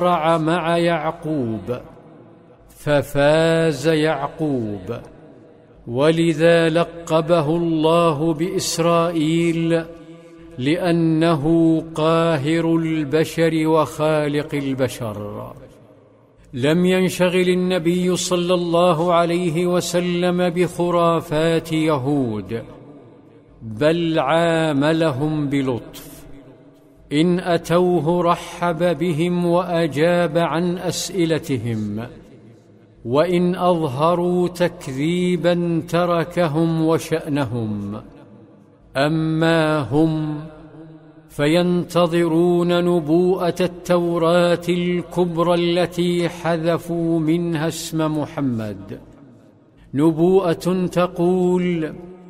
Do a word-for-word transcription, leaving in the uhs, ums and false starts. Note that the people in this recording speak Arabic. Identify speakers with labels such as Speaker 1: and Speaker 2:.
Speaker 1: مع يعقوب ففاز يعقوب، ولذا لقبه الله بإسرائيل لأنه قاهر البشر وخالق البشر. لم ينشغل النبي صلى الله عليه وسلم بخرافات يهود، بل عاملهم بلطف. إن أتوه رحب بهم وأجاب عن أسئلتهم، وإن أظهروا تكذيبا تركهم وشأنهم. أما هم فينتظرون نبوءة التوراة الكبرى التي حذفوا منها اسم محمد، نبوءة تقول: